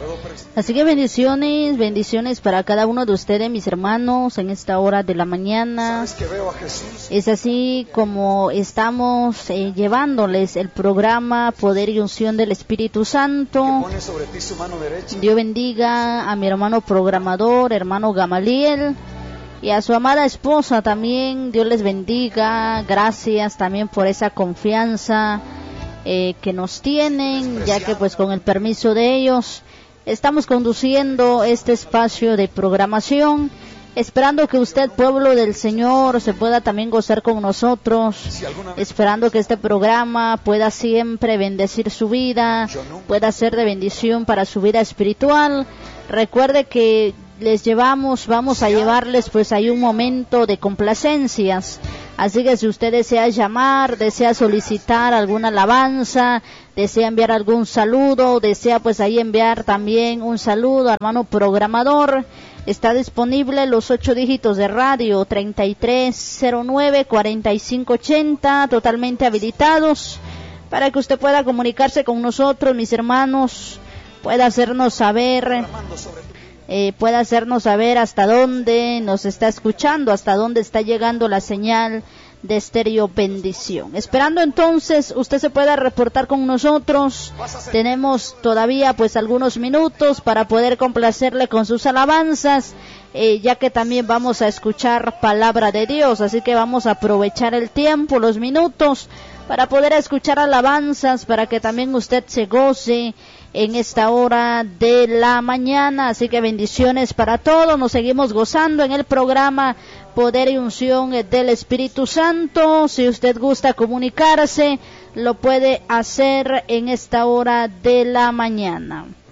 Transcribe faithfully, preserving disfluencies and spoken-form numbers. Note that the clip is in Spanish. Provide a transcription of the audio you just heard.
Así que bendiciones, bendiciones para cada uno de ustedes, mis hermanos, en esta hora de la mañana. Es así como estamos eh, llevándoles el programa Poder y Unción del Espíritu Santo. Dios bendiga a mi hermano programador, hermano Gamaliel, y a su amada esposa también. Dios les bendiga. Gracias también por esa confianza eh, que nos tienen, ya que pues con el permiso de ellos estamos conduciendo este espacio de programación, esperando que usted, pueblo del Señor, se pueda también gozar con nosotros, esperando que este programa pueda siempre bendecir su vida, pueda ser de bendición para su vida espiritual. Recuerde que les llevamos, vamos a llevarles pues ahí un momento de complacencias. Así que si usted desea llamar, desea solicitar alguna alabanza, desea enviar algún saludo, desea pues ahí enviar también un saludo, hermano programador, está disponible los ocho dígitos de radio, treinta y tres cero nueve, cuarenta y cinco ochenta, totalmente habilitados para que usted pueda comunicarse con nosotros, mis hermanos, pueda hacernos saber... Eh, pueda hacernos saber hasta dónde nos está escuchando, hasta dónde está llegando la señal de Estéreo Bendición. Esperando entonces usted se pueda reportar con nosotros. Tenemos todavía pues algunos minutos para poder complacerle con sus alabanzas, eh, ya que también vamos a escuchar palabra de Dios, así que vamos a aprovechar el tiempo, los minutos, para poder escuchar alabanzas, para que también usted se goce en esta hora de la mañana. Así que bendiciones para todos. Nos seguimos gozando en el programa Poder y Unción del Espíritu Santo. Si usted gusta comunicarse, lo puede hacer en esta hora de la mañana.